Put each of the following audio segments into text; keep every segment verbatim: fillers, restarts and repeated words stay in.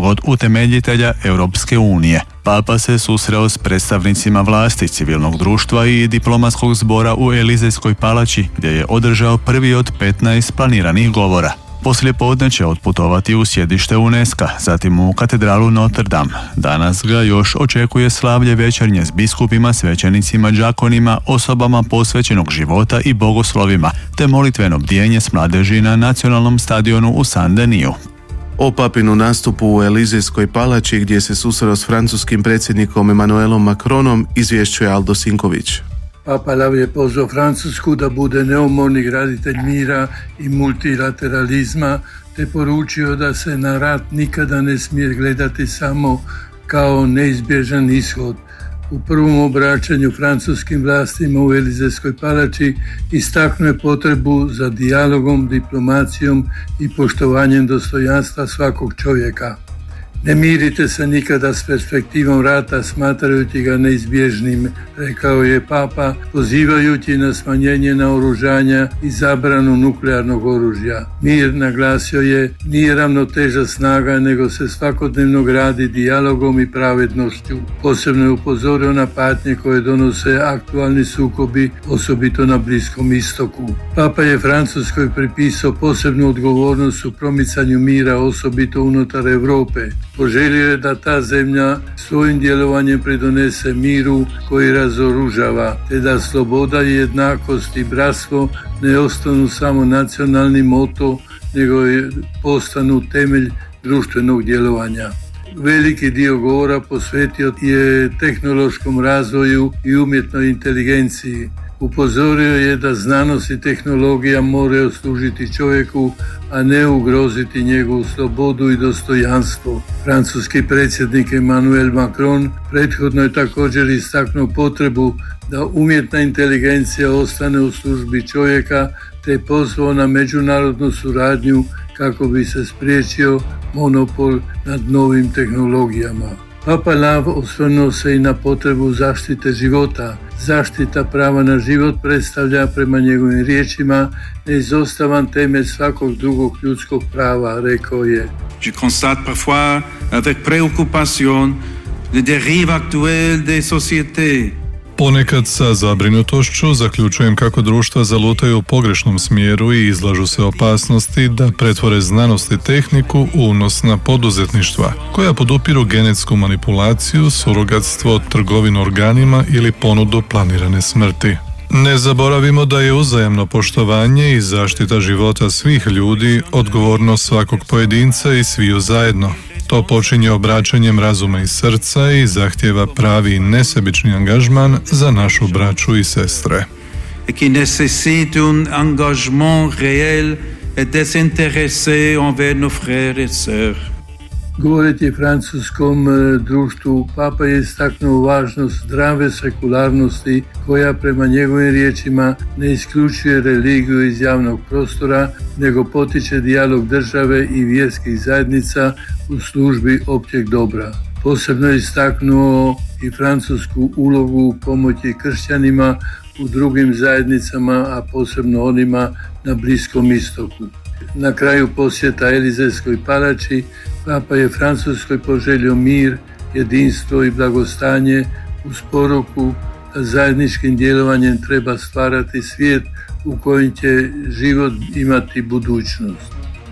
od utemeljitelja Europske unije. Papa se susreo s predstavnicima vlasti, civilnog društva i diplomatskog zbora u Elizejskoj palači, gdje je održao prvi od petnaest planiranih govora. Poslije podne će otputovati u sjedište UNESCO, zatim u katedralu Notre Dame. Danas ga još očekuje slavlje večernje s biskupima, svećenicima, đakonima, osobama posvećenog života i bogoslovima, te molitveno bdijenje s mladeži na nacionalnom stadionu u Saint-Denis. O papinu nastupu u Elizejskoj palači gdje se susreo s francuskim predsjednikom Emmanuelom Macronom izvješćuje Aldo Sinković. Papa Lav je pozvao Francusku da bude neumorni graditelj mira i multilateralizma, te poručio da se na rat nikada ne smije gledati samo kao neizbježan ishod. U prvom obraćanju francuskim vlastima u Elizejskoj palači istaknuo je potrebu za dijalogom, diplomacijom i poštovanjem dostojanstva svakog čovjeka. Ne mirite se nikada s perspektivom rata smatrajući ga neizbježnim, rekao je Papa, pozivajući na smanjenje naoružanja i zabranu nuklearnog oružja. Mir, naglasio je, nije ravnoteža snaga, nego se svakodnevno gradi dijalogom i pravednošću. Posebno je upozorio na patnje koje donose aktualni sukobi, osobito na Bliskom istoku. Papa je Francuskoj pripisao posebnu odgovornost u promicanju mira, osobito unutar Europe. Poželio je da ta zemlja svojim djelovanjem pridonese miru koji razoružava, te da sloboda i jednakost i bratstvo ne ostanu samo nacionalni moto, nego je postanu temelj društvenog djelovanja. Veliki dio govora posvetio je tehnološkom razvoju i umjetnoj inteligenciji. Upozorio je da znanost i tehnologija moraju služiti čovjeku, a ne ugroziti njegovu slobodu i dostojanstvo. Francuski predsjednik Emmanuel Macron prethodno je također istaknuo potrebu da umjetna inteligencija ostane u službi čovjeka, te pozvao na međunarodnu suradnju kako bi se spriječio monopol nad novim tehnologijama. Papa Lav osvrnuo se i na potrebu zaštite života. Zaštita prava na život predstavlja prema njegovim riječima neizostavan temelj svakog drugog ljudskog prava, rekao je. Je constate parfois avec préoccupation les dérives actuelles des sociétés. Ponekad sa zabrinutošću zaključujem kako društva zalutaju u pogrešnom smjeru i izlažu se opasnosti da pretvore znanost i tehniku u unosna poduzetništva, koja podupiru genetsku manipulaciju, surogatstvo, trgovinu organima ili ponudu planirane smrti. Ne zaboravimo da je uzajamno poštovanje i zaštita života svih ljudi odgovornost svakog pojedinca i sviju zajedno. To počinje obraćanjem razuma i srca i zahtijeva pravi i nesebični angažman za našu braću i sestre. Et qui nécessite un engagement réel et désintéressé envers nos frères et sœurs. Govoreći francuskom društvu, Papa je istaknuo važnost zdrave sekularnosti koja prema njegovim riječima ne isključuje religiju iz javnog prostora, nego potiče dijalog države i vjerskih zajednica u službi općeg dobra. Posebno je istaknuo i francusku ulogu u pomoći kršćanima u drugim zajednicama, a posebno onima na Bliskom istoku. Na kraju posjeta Elizejskoj palači, Papa je Francuskoj poželio mir, jedinstvo i blagostanje uz poruku da zajedničkim djelovanjem treba stvarati svijet u kojem će život imati budućnost.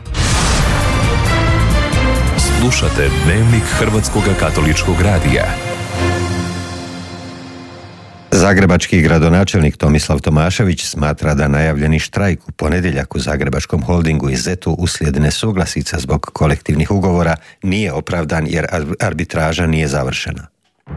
Slušate Dnevnik Hrvatskog katoličkog radija. Zagrebački gradonačelnik Tomislav Tomašević smatra da najavljeni štrajk u ponedjeljak u Zagrebačkom holdingu i zetu uslijed nesuglasica zbog kolektivnih ugovora nije opravdan jer arbitraža nije završena.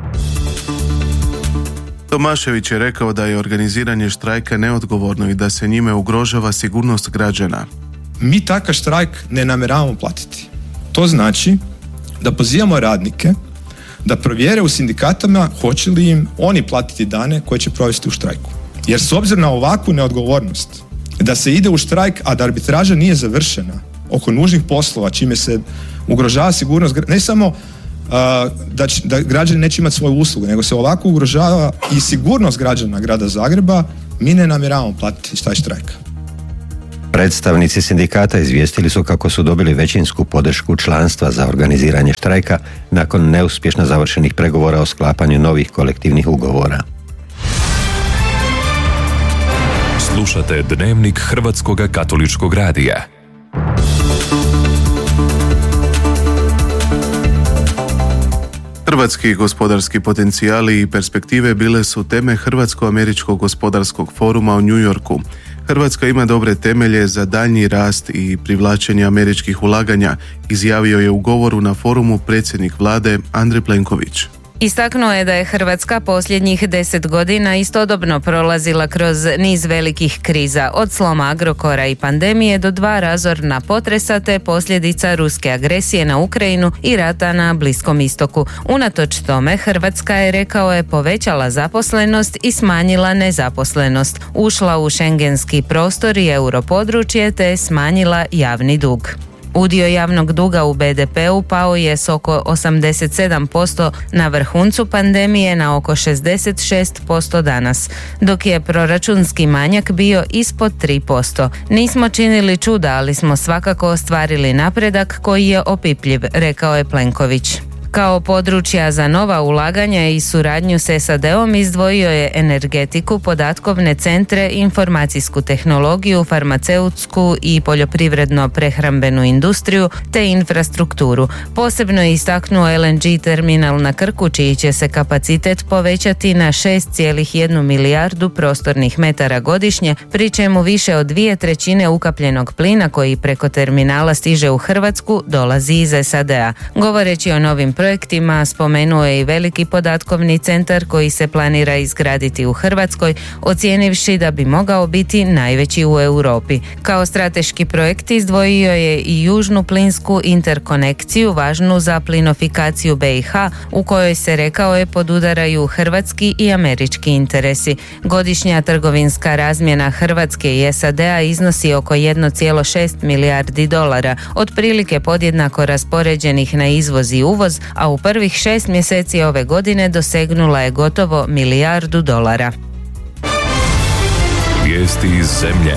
Tomašević je rekao da je organiziranje štrajka neodgovorno i da se njime ugrožava sigurnost građana. Mi takav štrajk ne namjeravamo platiti. To znači da pozivamo radnike da provjere u sindikatama hoće li im oni platiti dane koje će provesti u štrajku. Jer s obzirom na ovakvu neodgovornost, da se ide u štrajk, a da arbitraža nije završena oko nužnih poslova, čime se ugrožava sigurnost, ne samo uh, da, će, da građani neće imati svoju uslugu, nego se ovako ugrožava i sigurnost građana grada Zagreba, mi ne namjeravamo platiti taj štrajk. Predstavnici sindikata izvijestili su kako su dobili većinsku podršku članstva za organiziranje štrajka nakon neuspješno završenih pregovora o sklapanju novih kolektivnih ugovora. Slušate Dnevnik Hrvatskog katoličkog radija. Hrvatski gospodarski potencijali i perspektive bile su teme Hrvatsko-američkog gospodarskog foruma u New Yorku. Hrvatska ima dobre temelje za daljnji rast i privlačenje američkih ulaganja, izjavio je u govoru na forumu predsjednik vlade Andrej Plenković. Istaknuo je da je Hrvatska posljednjih deset godina istodobno prolazila kroz niz velikih kriza, od sloma Agrokora i pandemije do dva razorna potresa te posljedica ruske agresije na Ukrajinu i rata na Bliskom istoku. Unatoč tome, Hrvatska je, rekao je, povećala zaposlenost i smanjila nezaposlenost, ušla u šengenski prostor i europodručje te smanjila javni dug. Udio javnog duga u be de peu pao je s oko osamdeset sedam posto na vrhuncu pandemije na oko šezdeset šest posto danas, dok je proračunski manjak bio ispod tri posto. Nismo činili čuda, ali smo svakako ostvarili napredak koji je opipljiv, rekao je Plenković. Kao područja za nova ulaganja i suradnju s es a de om izdvojio je energetiku, podatkovne centre, informacijsku tehnologiju, farmaceutsku i poljoprivredno-prehrambenu industriju te infrastrukturu. Posebno je istaknuo el en ge terminal na Krku, čiji će se kapacitet povećati na šest zarez jedna milijardu prostornih metara godišnje, pri čemu više od dvije trećine ukapljenog plina koji preko terminala stiže u Hrvatsku dolazi iz es a de a. Govoreći o novim projektima, spomenuo je i veliki podatkovni centar koji se planira izgraditi u Hrvatskoj, ocijenivši da bi mogao biti najveći u Europi. Kao strateški projekt izdvojio je i južnu plinsku interkonekciju, važnu za plinofikaciju be i ha, u kojoj se, rekao je, podudaraju hrvatski i američki interesi. Godišnja trgovinska razmjena Hrvatske i es a de a iznosi oko jedan zarez šest milijardi dolara, otprilike podjednako raspoređenih na izvoz i uvoz, a u prvih šest mjeseci ove godine dosegnula je gotovo milijardu dolara. Vijesti iz zemlje.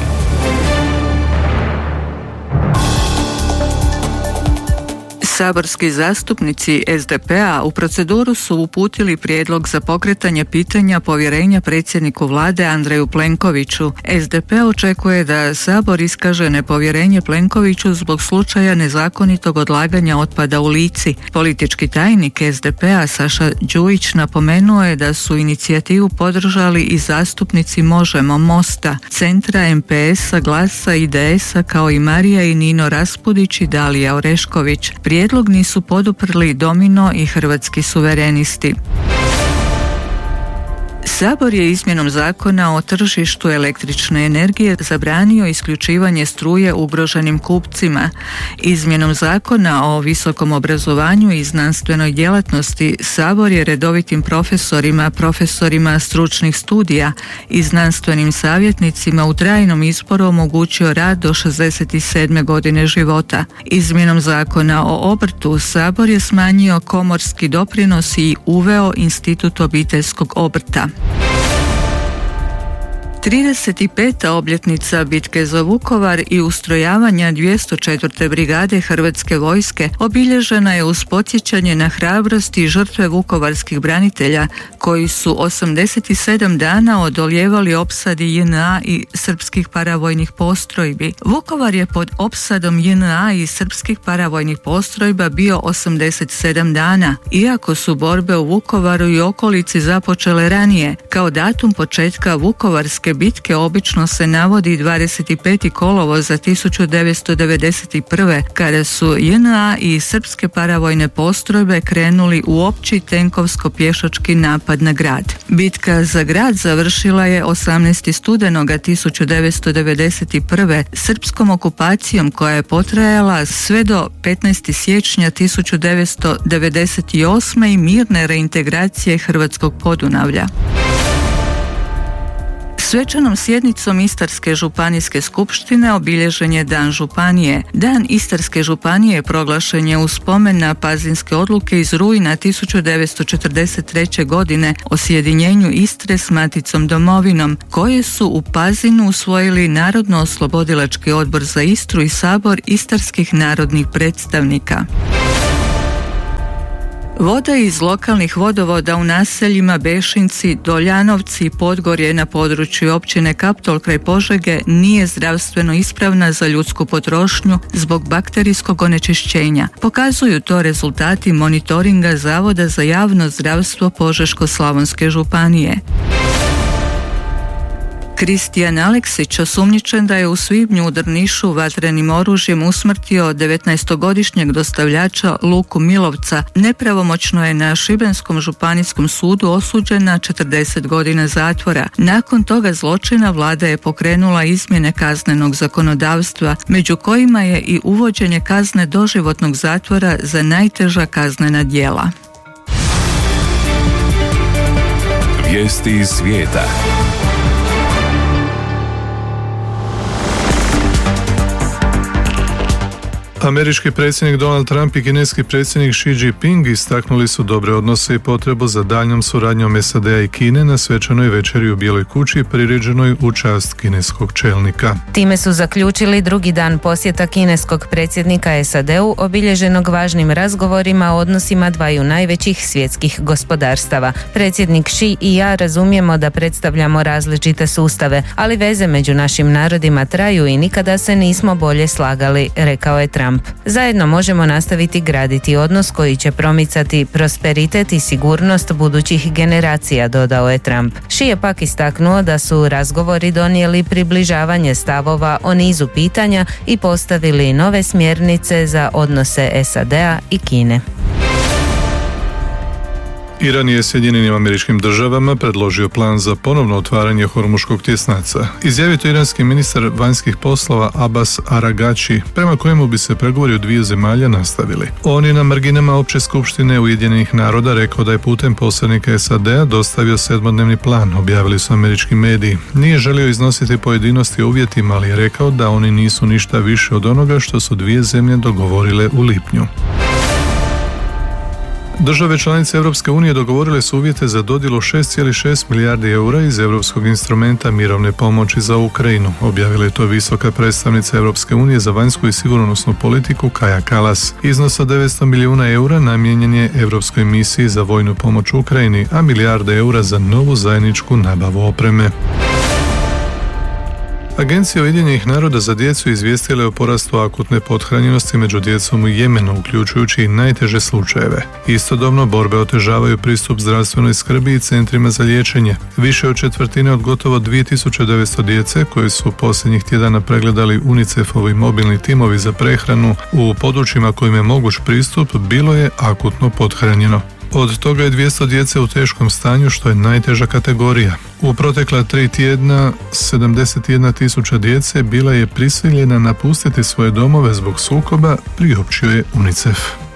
Saborski zastupnici es de pe a u proceduru su uputili prijedlog za pokretanje pitanja povjerenja predsjedniku vlade Andreju Plenkoviću. es de pe očekuje da Sabor iskaže nepovjerenje Plenkoviću zbog slučaja nezakonitog odlaganja otpada u Lici. Politički tajnik es de pe a Saša Đujić napomenuo je da su inicijativu podržali i zastupnici Možemo, Mosta, Centra, em pe es a, Glasa i de es a, kao i Marija i Nino Raspudić i Dalija Orešković. Prijedlog nisu poduprli Domino i Hrvatski suverenisti. Sabor je izmjenom zakona o tržištu električne energije zabranio isključivanje struje ugroženim kupcima. Izmjenom zakona o visokom obrazovanju i znanstvenoj djelatnosti Sabor je redovitim profesorima, profesorima stručnih studija i znanstvenim savjetnicima u trajnom izboru omogućio rad do šezdeset sedme godine života. Izmjenom zakona o obrtu Sabor je smanjio komorski doprinos i uveo institut obiteljskog obrta. trideset peta obljetnica bitke za Vukovar i ustrojavanja dvjesto četvrte brigade Hrvatske vojske obilježena je uz podsjećanje na hrabrost i žrtve vukovarskih branitelja koji su osamdeset sedam dana odolijevali opsadi je en a i srpskih paravojnih postrojbi. Vukovar je pod opsadom je en a i srpskih paravojnih postrojba bio osamdeset sedam dana, iako su borbe u Vukovaru i okolici započele ranije. Kao datum početka Vukovarske bitke obično se navodi dvadeset peti kolovoza tisuću devetsto devedeset prve. kada su je en a i srpske paravojne postrojbe krenuli u opći tenkovsko-pješački napad na grad. Bitka za grad završila je osamnaestog studenoga tisuću devetsto devedeset prve. srpskom okupacijom koja je potrajala sve do petnaestog siječnja tisuću devetsto devedeset osme i mirne reintegracije Hrvatskog Podunavlja. Svečanom sjednicom Istarske županijske skupštine obilježen je Dan županije. Dan Istarske županije proglašen je u spomen na Pazinske odluke iz rujna tisuću devetsto četrdeset treće. godine o sjedinjenju Istre s maticom domovinom, koje su u Pazinu usvojili Narodno-oslobodilački odbor za Istru i Sabor istarskih narodnih predstavnika. Voda iz lokalnih vodovoda u naseljima Bešinci, Doljanovci i Podgorje na području općine Kaptol kraj Požege nije zdravstveno ispravna za ljudsku potrošnju zbog bakterijskog onečišćenja. Pokazuju to rezultati monitoringa Zavoda za javno zdravstvo Požeško-slavonske županije. Kristijan Aleksić, osumnjičen da je u svibnju u Drnišu vatrenim oružjem usmrtio devetnaestogodišnjeg dostavljača Luku Milovca, nepravomoćno je na Šibenskom županijskom sudu osuđen na četrdeset godina zatvora. Nakon toga zločina vlada je pokrenula izmjene kaznenog zakonodavstva, među kojima je i uvođenje kazne doživotnog zatvora za najteža kaznena djela. Vijesti iz svijeta. Američki predsjednik Donald Trump i kineski predsjednik Xi Jinping istaknuli su dobre odnose i potrebu za daljnjom suradnjom S A D-a i Kine na svečanoj večeri u Bijeloj kući priređenoj u čast kineskog čelnika. Time su zaključili drugi dan posjeta kineskog predsjednika S A D-u, obilježenog važnim razgovorima o odnosima dvaju najvećih svjetskih gospodarstava. Predsjednik Xi i ja razumijemo da predstavljamo različite sustave, ali veze među našim narodima traju i nikada se nismo bolje slagali, rekao je Trump. Zajedno možemo nastaviti graditi odnos koji će promicati prosperitet i sigurnost budućih generacija, dodao je Trump. Xi je pak istaknuo da su razgovori donijeli približavanje stavova o nizu pitanja i postavili nove smjernice za odnose S A D-a i Kine. Iran je Sjedinjenim Američkim Državama predložio plan za ponovno otvaranje Hormuškog tjesnaca. Izjavio to iranski ministar vanjskih poslova Abbas Aragači, prema kojemu bi se pregovori u dviju zemalja nastavili. On je na marginama Opće skupštine Ujedinjenih naroda rekao da je putem posrednika S A D-a dostavio sedmodnevni plan, objavili su američki mediji. Nije želio iznositi pojedinosti o uvjetima, ali je rekao da oni nisu ništa više od onoga što su dvije zemlje dogovorile u lipnju. Države članice Europske unije dogovorile su uvjete za dodjelu šest zarez šest milijardi eura iz Europskog instrumenta mirovne pomoći za Ukrajinu. Objavila je to visoka predstavnica Europske unije za vanjsku i sigurnosnu politiku Kaja Kallas. Iznos od devetsto milijuna eura namijenjen je Europskoj misiji za vojnu pomoć Ukrajini, a milijarde eura za novu zajedničku nabavu opreme. Agencija Ujedinjenih naroda za djecu izvijestila je o porastu akutne pothranjenosti među djecom u Jemenu, uključujući i najteže slučajeve. Istodobno borbe otežavaju pristup zdravstvenoj skrbi i centrima za liječenje. Više od četvrtine od gotovo dvije tisuće devetsto djece koji su posljednjih tjedana pregledali UNICEF-ovi mobilni timovi za prehranu u područjima kojim je moguć pristup bilo je akutno pothranjeno. Od toga je dvjesto djece u teškom stanju, što je najteža kategorija. U protekla tri tjedna sedamdeset jedna tisuća djece bila je prisiljena napustiti svoje domove zbog sukoba, priopćio je UNICEF.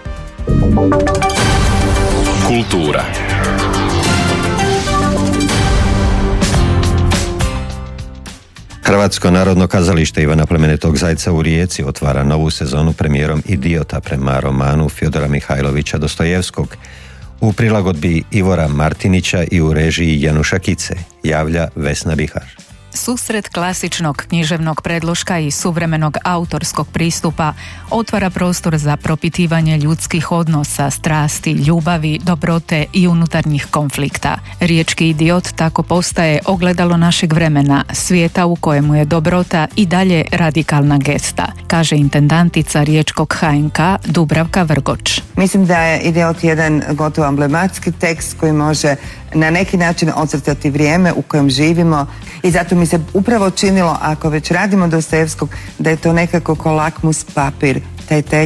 Kultura. Hrvatsko narodno kazalište Ivana Plemenitog Zajca u Rijeci otvara novu sezonu premijerom Idiota prema romanu Fjodora Mihajlovića Dostojevskog u prilagodbi Ivora Martinića i u režiji Januša Kice, javlja Vesna Bihar. Susret klasičnog književnog predloška i suvremenog autorskog pristupa otvara prostor za propitivanje ljudskih odnosa, strasti, ljubavi, dobrote i unutarnjih konflikta. Riječki idiot tako postaje ogledalo našeg vremena, svijeta u kojemu je dobrota i dalje radikalna gesta, kaže intendantica riječkog H N K Dubravka Vrgoč. Mislim da je Idiot jedan gotovo emblematski tekst koji može na neki način ocrtati vrijeme u kojem živimo i zato mi se upravo činilo, ako već radimo Dostojevskog, da je to nekako ko lakmus papir, taj tekst,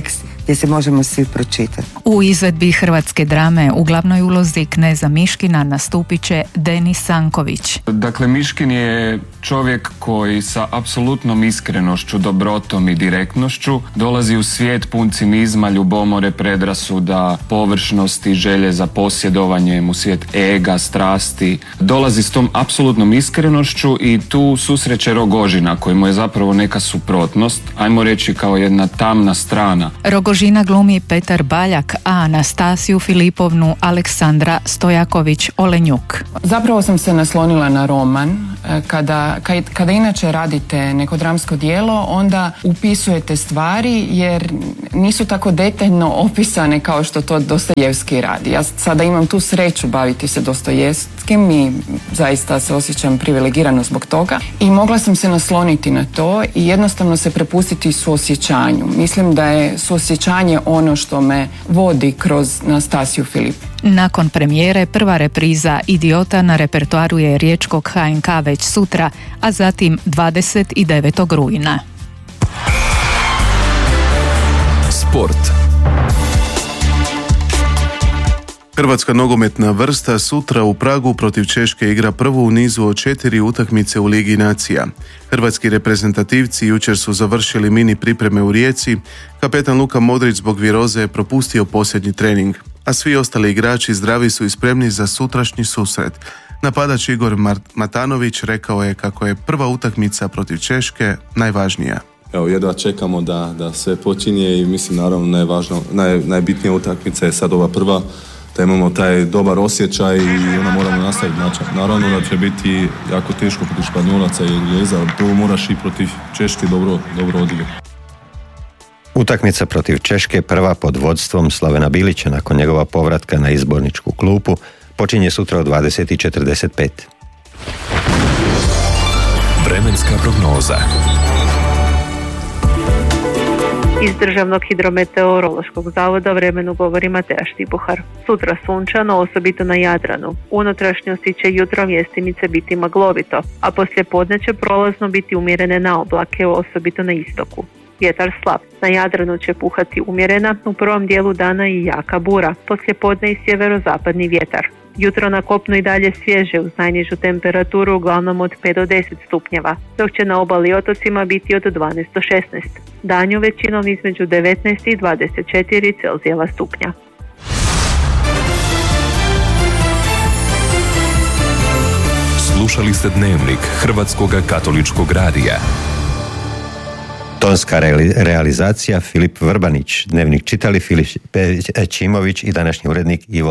gdje se možemo svi pročitati. U izvedbi hrvatske drame u glavnoj ulozi kneza Miškina nastupit će Denis Sanković. Dakle, Miškin je čovjek koji sa apsolutnom iskrenošću, dobrotom i direktnošću dolazi u svijet pun cinizma, ljubomore, predrasuda, površnosti, želje za posjedovanjem, u svijet ega, strasti. Dolazi s tom apsolutnom iskrenošću i tu susreće Rogožina koji mu je zapravo neka suprotnost, ajmo reći kao jedna tamna strana. Rogožina glumi Petar Baljak, a Anastasiju Filipovnu Aleksandra Stojaković-Olenjuk. Zapravo sam se naslonila na roman. Kada, kada inače radite neko dramsko djelo, onda upisujete stvari jer nisu tako detaljno opisane kao što to Dostojevski radi. Ja sada imam tu sreću baviti se Dostojevskim i zaista se osjećam privilegirano zbog toga i mogla sam se nasloniti na to i jednostavno se prepustiti suosjećanju. Mislim da je suosjećanje ono što me vodi kroz Anastasiju Filip. Nakon premijere prva repriza Idiota na repertoaru je riječkog H N K već sutra, a zatim dvadeset devetog rujna. Sport. Hrvatska nogometna vrsta sutra u Pragu protiv Češke igra prvu u nizu od četiri utakmice u Ligi nacija. Hrvatski reprezentativci jučer su završili mini pripreme u Rijeci, kapetan Luka Modrić zbog viroze je propustio posljednji trening, a svi ostali igrači zdravi su i spremni za sutrašnji susret. Napadač Igor Matanović rekao je kako je prva utakmica protiv Češke najvažnija. Evo, jedva čekamo da, da sve počinje i mislim naravno najvažno, naj, najbitnija utakmica je sad ova prva, da imamo taj dobar osjećaj i onda moramo nastaviti. Znači, naravno da će biti jako teško protiv Španjolaca i Engleza, prvo moraš i protiv Češke dobro, dobro odigrati. Utakmica protiv Češke, prva pod vodstvom Slavena Bilića nakon njegova povratka na izborničku klupu, počinje sutra u dvadeset i četrdeset pet. Vremenska prognoza. Iz Državnog hidrometeorološkog zavoda vremenu govori Mateja Štipuhar. Sutra sunčano, osobito na Jadranu. U unutrašnjosti će jutro mjestimice biti maglovito, a poslije podne će prolazno biti umjerene na oblake, osobito na istoku. Vjetar slab. Na Jadranu će puhati umjerena, u prvom dijelu dana i jaka bura, poslije podne i sjeverozapadni vjetar. Jutro na kopnu i dalje svježe uz najnižu temperaturu uglavnom od pet do deset stupnjeva, dok će na obali i otocima biti od dvanaest do šesnaest. Danju većinom između devetnaest i dvadeset četiri Celzijeva stupnja. Slušali ste Dnevnik Hrvatskog katoličkog radija. Tonska realizacija Filip Vrbanić, Dnevnik čitali Filip Čimović i današnji urednik Ivo